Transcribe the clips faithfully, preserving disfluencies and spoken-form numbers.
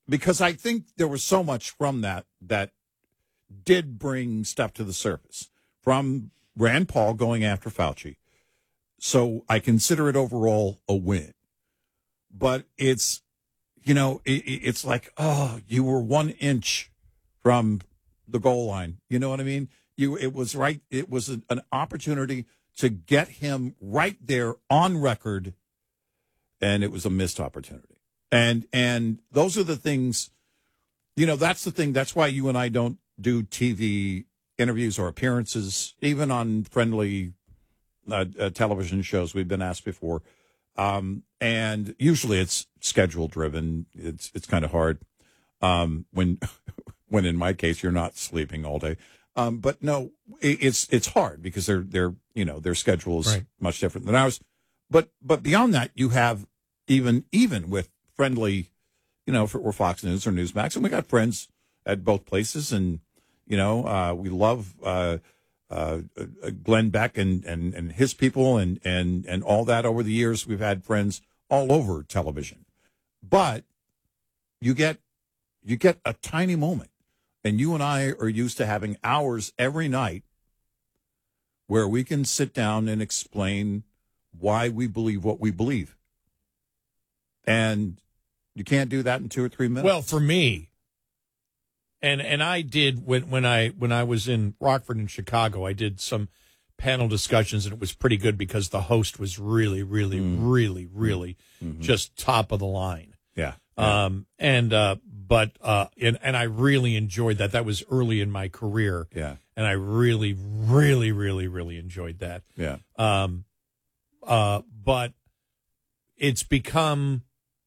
because I think there was so much from that that did bring stuff to the surface from Rand Paul going after Fauci. So I consider it overall a win. But it's, you know, it, it's like, oh, you were one inch from the goal line. You know what I mean? You, it was right. It was an, an opportunity to get him right there on record, and it was a missed opportunity. And and those are the things, you know, that's the thing. That's why you and I don't do T V interviews or appearances, even on friendly uh, uh, television shows. We've been asked before. Um, and usually it's schedule driven. It's it's kind of hard um, when when in my case you're not sleeping all day. Um, but no, it, it's it's hard because they're they're you know their schedule is right. much different than ours. But but beyond that, you have even even with friendly, you know, for, or Fox News or Newsmax, and we got friends at both places, and you know uh, we love uh, uh, Glenn Beck and, and, and his people and and and all that. Over the years, we've had friends all over television, but you get you get a tiny moment. And you and I are used to having hours every night where we can sit down and explain why we believe what we believe. And you can't do that in two or three minutes. Well, for me, and and I did when when I when I was in Rockford and Chicago, I did some panel discussions, and it was pretty good because the host was really, really, mm. really, really mm-hmm. just top of the line. Yeah. yeah. Um. And uh. But uh, and and I really enjoyed that. That was early in my career. Yeah. And I really, really, really, really enjoyed that. Yeah. Um. Uh. But it's become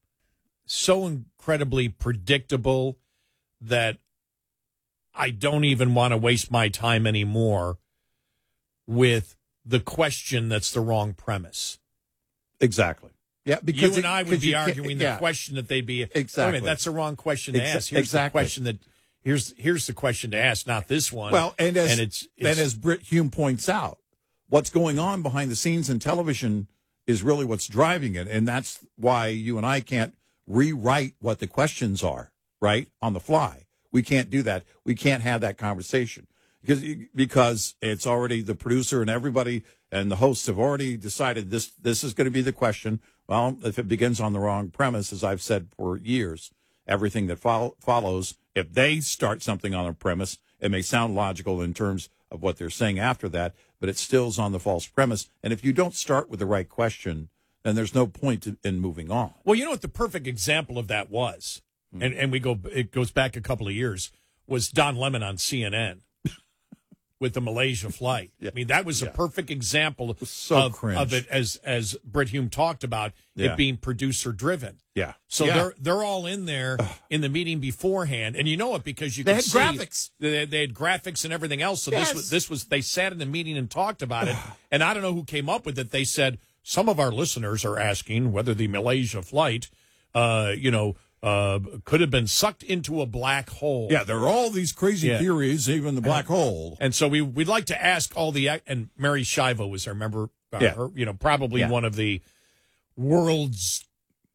so incredibly predictable that I don't even want to waste my time anymore with the question that's the wrong premise. Exactly. Yeah, because you and it, I would be arguing the yeah. question that they'd be exactly. Wait a minute, that's the wrong question to Exa- ask. Here's exactly. the question that here's here's the question to ask, not this one. Well, and as and it's, it's and as Britt Hume points out, what's going on behind the scenes in television is really what's driving it, and that's why you and I can't rewrite what the questions are right on the fly. We can't do that. We can't have that conversation because because it's already the producer and everybody and the hosts have already decided this this is going to be the question. Well, if it begins on the wrong premise, as I've said for years, everything that fo- follows, if they start something on a premise, it may sound logical in terms of what they're saying after that, but it still is on the false premise. And if you don't start with the right question, then there's no point in moving on. Well, you know what the perfect example of that was, mm-hmm. and and we go it goes back a couple of years, was Don Lemon on C N N. With the Malaysia flight. Yeah. I mean, that was yeah. a perfect example so of, cringe. of it, as as Britt Hume talked about, yeah. it being producer-driven. Yeah. So yeah. they're they're all in there in the meeting beforehand, and you know it because you they could had see graphics. They, they had graphics and everything else. So yes. this was this was they sat in the meeting and talked about it, and I don't know who came up with it. They said some of our listeners are asking whether the Malaysia flight, uh, you know. Uh, could have been sucked into a black hole. Yeah, there are all these crazy yeah. theories, even the black and, hole. And so we we'd like to ask all the and Mary Shivo was, I remember, uh, yeah. her, you know, probably yeah. one of the world's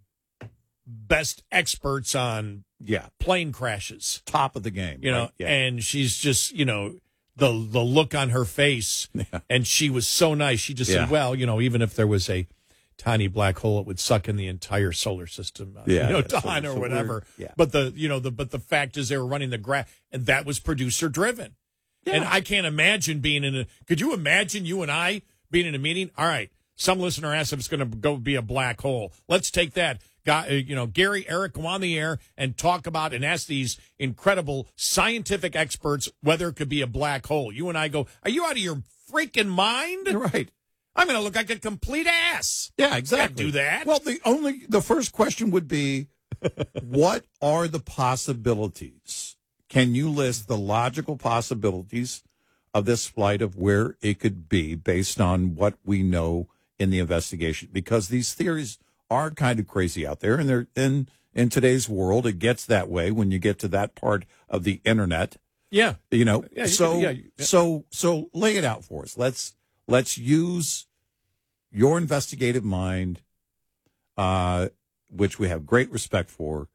best experts on yeah plane crashes, top of the game, you know. Right? Yeah. And she's just, you know, the the look on her face, yeah. and she was so nice. She just yeah. said, "Well, you know, even if there was a tiny black hole, it would suck in the entire solar system, uh, yeah, you know, yeah, Don so, or so whatever." Yeah. But the, you know, the but the fact is they were running the graph, and that was producer driven. Yeah. And I can't imagine being in a. Could you imagine you and I being in a meeting? All right, some listener asked if it's going to go be a black hole. Let's take that. Got, uh, you know, Gary, Eric, go on the air and talk about and ask these incredible scientific experts whether it could be a black hole. You and I go, are you out of your freaking mind? Right. I'm going to look like a complete ass. Yeah, exactly. Can't do that. Well, the only the first question would be, what are the possibilities? Can you list the logical possibilities of this flight of where it could be based on what we know in the investigation? Because these theories are kind of crazy out there, and they're in in today's world. It gets that way when you get to that part of the internet. Yeah, you know. Yeah, you so can, yeah, yeah. so so lay it out for us. Let's. Let's use your investigative mind, uh, which we have great respect for,